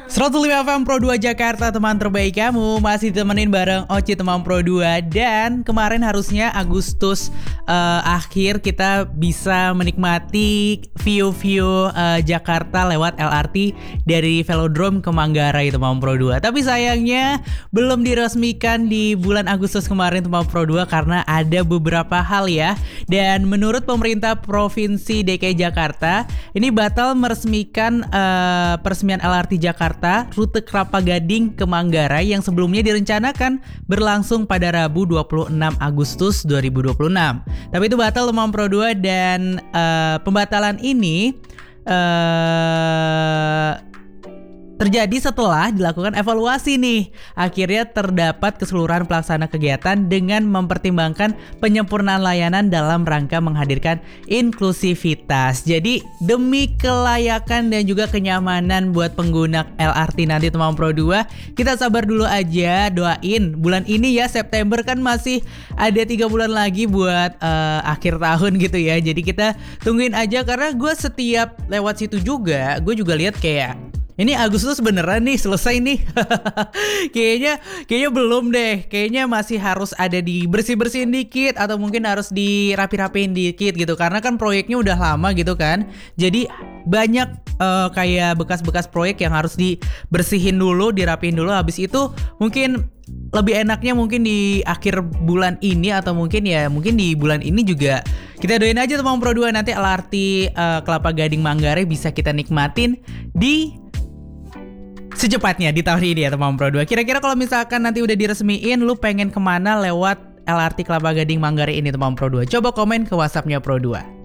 105 FM Pro 2 Jakarta, teman terbaik kamu. Masih temenin bareng Oci teman Pro 2. Dan kemarin harusnya Agustus akhir kita bisa menikmati view-view Jakarta lewat LRT dari Velodrome ke Manggarai teman Pro 2. Tapi sayangnya belum diresmikan di bulan Agustus kemarin teman Pro 2 karena ada beberapa hal ya. Dan menurut pemerintah Provinsi DKI Jakarta, ini batal meresmikan peresmian LRT Jakarta rute Kelapa Gading ke Manggarai yang sebelumnya direncanakan berlangsung pada Rabu 26 Agustus 2026. Tapi itu batal teman Pro 2 dan pembatalan ini terjadi setelah dilakukan evaluasi nih. Akhirnya terdapat keseluruhan pelaksana kegiatan dengan mempertimbangkan penyempurnaan layanan dalam rangka menghadirkan inklusivitas. Jadi demi kelayakan dan juga kenyamanan buat pengguna LRT nanti teman Pro 2, kita sabar dulu aja, doain bulan ini ya, September kan masih ada 3 bulan lagi buat akhir tahun gitu ya. Jadi kita tungguin aja karena gue setiap lewat situ juga, gue juga lihat kayak ini Agustus beneran nih selesai nih. Kayaknya belum deh. Kayaknya masih harus ada di bersih-bersihin dikit atau mungkin harus dirapi-rapiin dikit gitu. Karena kan proyeknya udah lama gitu kan. Jadi banyak kayak bekas-bekas proyek yang harus dibersihin dulu, dirapiin dulu. Habis itu mungkin lebih enaknya mungkin di akhir bulan ini atau mungkin di bulan ini juga kita doain aja teman Pro 2 nanti LRT Kelapa Gading Manggarai bisa kita nikmatin di secepatnya di tahun ini ya teman Pro 2. Kira-kira kalau misalkan nanti udah diresmiin, lu pengen kemana lewat LRT Kelapa Gading Manggarai ini teman Pro 2? Coba komen ke WhatsApp-nya Pro 2.